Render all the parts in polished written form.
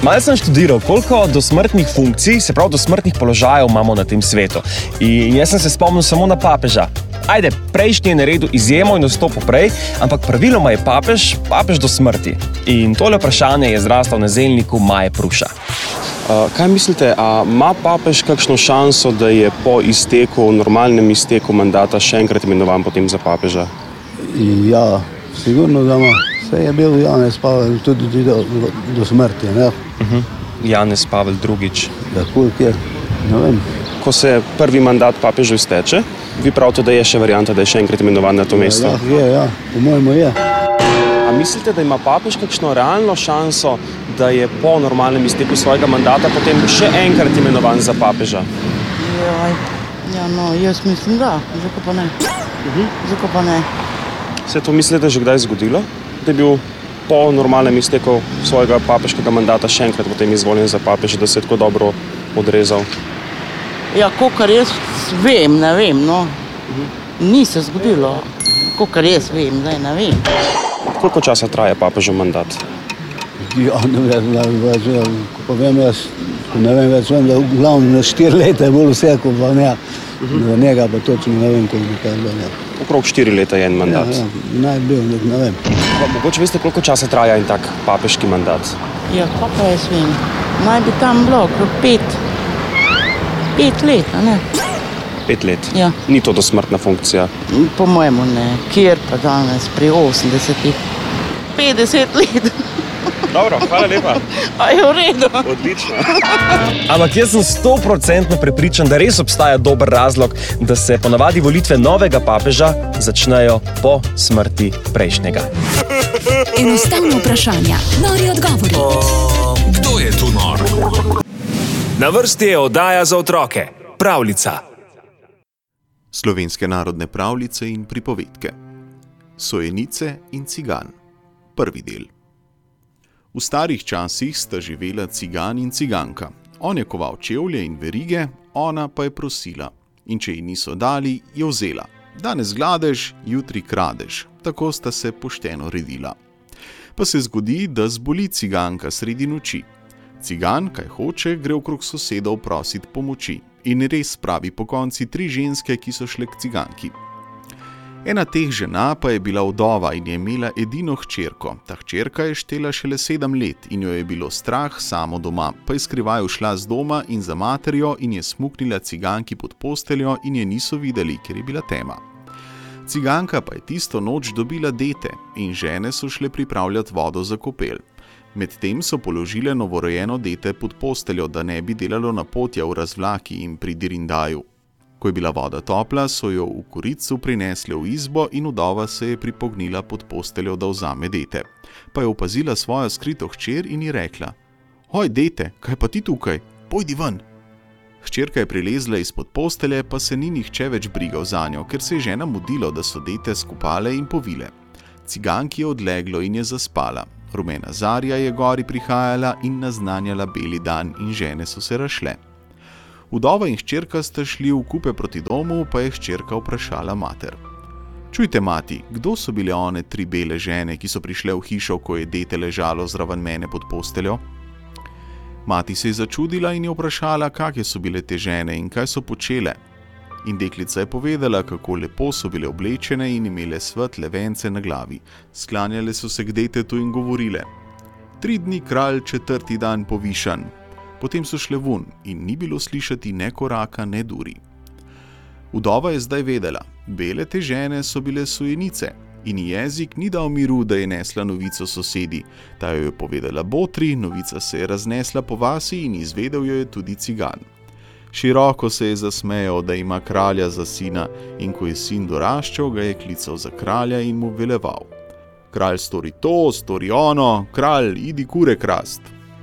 Malo sem študiral, koliko dosmrtnih funkcij, se pravi dosmrtnih položajev imamo na tem svetu. In jaz sem se spomnil samo na papeža. Ajde, prejšnji je naredil izjemo in vstopil prej, ampak praviloma je papež do smrti. In tole vprašanje je zraslo na zelniku Maje Pruša. Kaj mislite, a ima papež kakšno šanso, da je po normalnem izteku mandata še enkrat imenovan potem za papeža? Ja, sigurno da ima. Vse je bil Janez Pavel tudi do smrti, ne? Janez Pavel drugič. Ja, koliko je? Ne vem. Ko se prvi mandat papežu izteče, vi pravite, da je še varianta, da je še enkrat imenovan na to mesto? Ja, po mojemu je. A mislite, da ima papež kakšno realno šanso, da je po normalnem izteku svojega mandata potem še enkrat imenovan za papeža? Ja, no, jaz mislim, da. Zakaj pa ne? Zakaj pa ne? Se to mislite, že kdaj zgodilo? Da je bil po normalnem izteku svojega papeškega mandata še enkrat potem izvoljen za papeža, da se je tako dobro odrezal? Ja, kolikor jaz vem, ne vem, no. Ni se zgodilo. Kolikor jaz vem, zdaj ne vem. Koliko časa traja papežev mandat? Ja, ne vem, ko pa vem jaz, ne vem več, vem, da v glavnem na 4 leta je bolj vse, ko pa ne. Za njega pa točno ne vem, koliko kaj je bilo. Okrog 4 leta je en mandat. Ja, naj bil, ne vem. Mogoče veste, koliko časa traja en tak papeški mandat? Ja, pa jaz vem. Naj bi tam bilo okrog 5 let, a ne? 5 let? Ja. Ni to dosmrtna funkcija? Po mojemu ne. Kjer pa danes pri 80-ih? 50 let. Dobro, hvala lepa. A je v redu. Odlično. Ampak jaz sem 100% prepričan, da res obstaja dober razlog, da se ponavadi volitve novega papeža začnejo po smrti prejšnjega. Enostavno vprašanja, nori odgovori. Kdo je tu nor? Na vrsti je oddaja za otroke. Pravljica. Slovenske narodne pravljice in pripovedke. Sojenice in cigan. Prvi del. V starih časih sta živela cigan in ciganka. On je koval čevlje in verige, ona pa je prosila. In če ji niso dali, je vzela. Danes gladež, jutri kradež. Tako sta se pošteno redila. Pa se zgodi, da zboli ciganka sredi noči. Cigan, kaj hoče, gre okrog sosedov prosit pomoči. In res pravi po konci 3 ženske, ki so šle k ciganki. Ena teh žena pa je bila vdova in je imela edino hčerko. Ta hčerka je štela šele 7 let in jo je bilo strah samo doma, pa je skrivaj ušla z doma in za materjo in je smuknila ciganki pod posteljo in je niso videli, ker je bila tema. Ciganka pa je tisto noč dobila dete in žene so šle pripravljati vodo za kopel. Medtem so položile novorojeno dete pod posteljo, da ne bi delalo napotja v razvlaki in pri dirindaju. Ko je bila voda topla, so jo v koricu prinesle v izbo in vdova se je pripognila pod posteljo, da vzame dete. Pa je opazila svojo skrito hčer in ji rekla: "Hoj, dete, kaj pa ti tukaj? Pojdi ven." Hčerka je prilezla izpod postelje, pa se ni nihče več brigal zanjo, ker se je žena mudilo, da so dete skupale in povile. Ciganki je odleglo in je zaspala. Rumena zarja je gori prihajala in naznanjala beli dan in žene so se razšle. Vdova in hčerka sta šli v kupe proti domu, pa je hčerka vprašala mater: "Čujte, mati, kdo so bile one 3 bele žene, ki so prišle v hišo, ko je dete ležalo zraven mene pod posteljo?" Mati se je začudila in je vprašala, kakšne so bile te žene in kaj so počele. In deklica je povedala, kako lepo so bile oblečene in imele svetle vence na glavi. Sklanjale so se k detetu in govorile: "3 dni kralj, 4. dan povišan." Potem so šle ven in ni bilo slišati ne koraka, ne duri. Vdova je zdaj vedela, bele te žene so bile sojenice in jezik ni dal miru, da je nesla novico sosedi. Ta jo je povedala botri, novica se je raznesla po vasi in izvedel jo je tudi cigan. Široko se je zasmejal, da ima kralja za sina, in ko je sin doraščal, ga je klical za kralja in mu veleval: "Kralj stori to, stori ono, kralj, idi kure krast."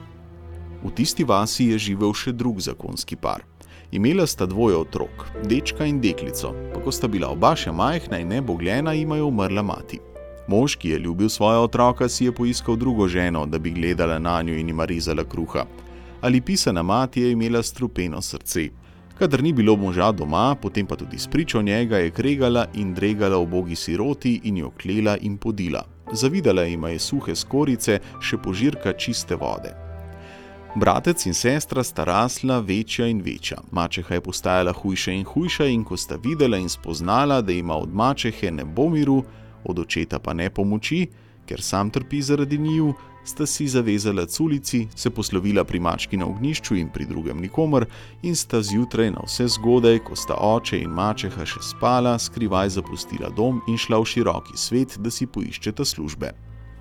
V tisti vasi je živel še drug zakonski par. Imela sta 2 otrok, dečka in deklico, pa ko sta bila oba še majhna in nebogljena, jima je umrla mati. Mož, ki je ljubil svoja otroka, si je poiskal drugo ženo, da bi gledala nanjo in jima rezala kruha. Ali pisana mati je imela strupeno srce. Kadar ni bilo moža doma, potem pa tudi spričo njega, je kregala in dregala ubogi siroti in jo klela in podila. Zavidala jima je suhe skorice, še požirka čiste vode. Bratec in sestra sta rasla večja in večja. Mačeha je postajala hujša in hujša in ko sta videla in spoznala, da ima od mačehe ne bo miru, od očeta pa ne pomoči, ker sam trpi zaradi njiju, sta si zavezala culici, se poslovila pri mački na ognjišču in pri drugem nikomer in sta zjutraj na vse zgodaj, ko sta oče in mačeha še spala, skrivaj zapustila dom in šla v široki svet, da si poiščeta službe.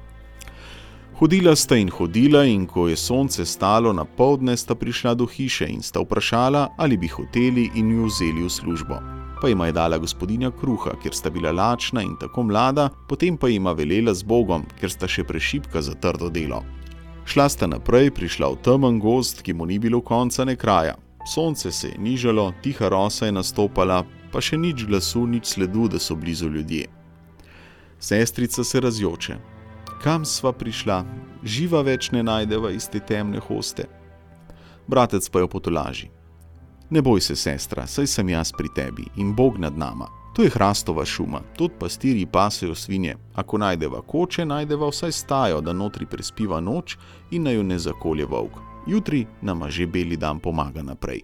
Hodila sta in hodila in ko je sonce stalo na poldne, sta prišla do hiše in sta vprašala, ali bi hoteli in ju vzeli v službo. Pa jima je dala gospodinja kruha, ker sta bila lačna in tako mlada, potem pa jima velela z Bogom, ker sta še prešibka za trdo delo. Šla sta naprej, prišla v temen gozd, ki mu ni bilo konca ne kraja. Sonce se je nižalo, tiha rosa je nastopala, pa še nič glasu, nič sledu, da so blizu ljudje. Sestrica se razjoče. Kam sva prišla? Živa več ne najdeva iz te temne hoste. Bratec pa jo potolaži. Ne boj se, sestra, saj sem jaz pri tebi in Bog nad nama. To je hrastova šuma, tod pastirji pasejo svinje. Ako najdeva koče, najdeva vsaj stajo, da notri prespiva noč in naj jo ne zakolje volk. Jutri nama že beli dan pomaga naprej.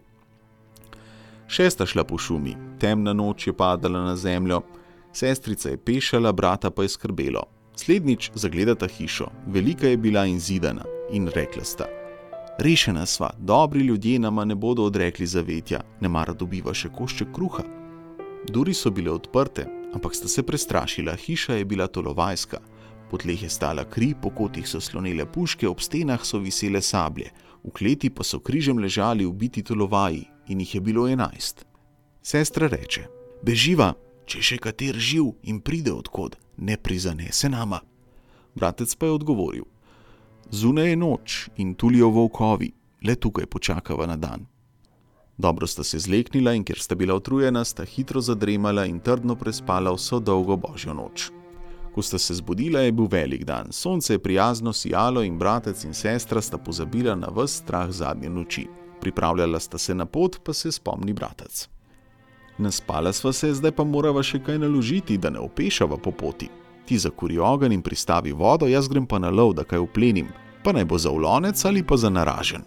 Še sta šla po šumi, temna noč je padala na zemljo, sestrica je pešala, brata pa je skrbelo. Slednjič zagledata hišo, velika je bila in zidana, in rekla sta: Rešena sva, dobri ljudje nama ne bodo odrekli zavetja, nemara dobiva še košček kruha. Duri so bile odprte, ampak sta se prestrašila, hiša je bila tolovajska. Po tleh je stala kri, po kotih so slonele puške, ob stenah so visele sablje, v kleti pa so križem ležali ubiti tolovaji in jih je bilo 11. Sestra reče: Beživa, če še kater živ in pride odkod, ne prizanese nama. Bratec pa je odgovoril: Zunaj je noč in tulijo volkovi, le tukaj počakava na dan. Dobro sta se zleknila in ker sta bila utrujena, sta hitro zadremala in trdno prespala vso dolgo božjo noč. Ko sta se zbudila, je bil velik dan, sonce je prijazno sijalo in bratec in sestra sta pozabila na ves strah zadnje noči. Pripravljala sta se na pot, pa se spomni bratec. Naspala sva se, zdaj pa morava še kaj naložiti, da ne opešava po poti. Ti zakuri ogenj in pristavi vodo, jaz grem pa na lov, da kaj uplenim, pa naj bo za ulonec ali pa za naražen.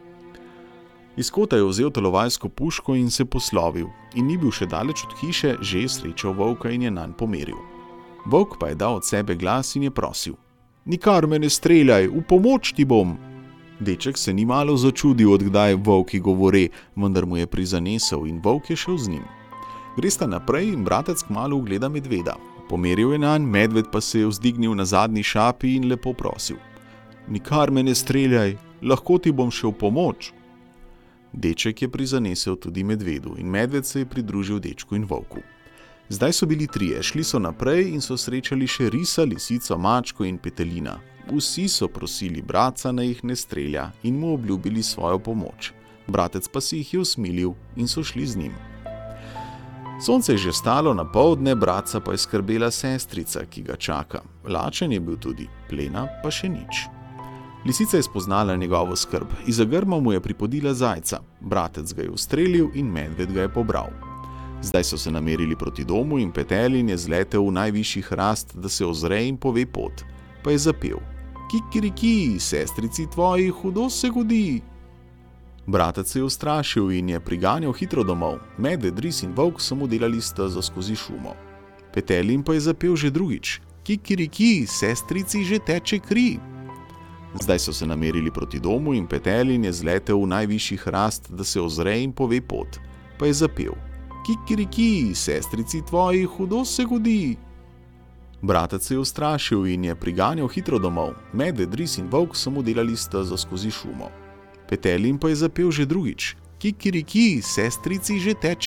Iz kota je vzel telovajsko puško in se poslovil, in ni bil še daleč od hiše, že je srečal volka in je nanj pomeril. Volk pa je dal od sebe glas in je prosil: Nikar me ne streljaj, v pomoč ti bom. Deček se ni malo začudil, odkdaj volki govore, vendar mu je prizanesel in volk je šel z njim. Gresta naprej in bratec kmalu ugleda medveda. Pomeril je nanj, medved pa se je vzdignil na zadnji šapi in lepo prosil: Nikar me ne streljaj, lahko ti bom šel pomoč. Deček je prizanesel tudi medvedu in medved se je pridružil dečku in volku. Zdaj so bili trije, šli so naprej in so srečali še risa, lisico, mačko in petelina. Vsi so prosili bratca, naj jih ne strelja in mu obljubili svojo pomoč. Bratec pa si jih je usmilil in so šli z njim. Sonce je že stalo na poldne, bratca pa je skrbela sestrica, ki ga čaka. Lačen je bil tudi, plena pa še nič. Lisica je spoznala njegovo skrb, izza grma mu je pripodila zajca. Bratec ga je ustrelil in medved ga je pobral. Zdaj so se namerili proti domu in petelin je zletel v najvišji hrast, da se ozre in pove pot. Pa je zapel: Kikiriki, sestrici tvoji, hudo se godi. Bratec se je ustrašil in je priganjal hitro domov. Medved, ris in volk so mu delali stezo skozi šumo. Petelin pa je zapel že drugič: Kikiriki, sestrici že teče kri. Zdaj so se namerili proti domu in petelin je zletel v najvišji hrast, da se ozre in pove pot. Pa je zapel: Kikiriki, sestrici tvoji, hudo se godi. Bratec se je ustrašil in je priganjal hitro domov. Medved, ris in volk so mu delali stezo skozi šumo. Petelin pa je zapel že drugič: Kikiriki, sestrici že teče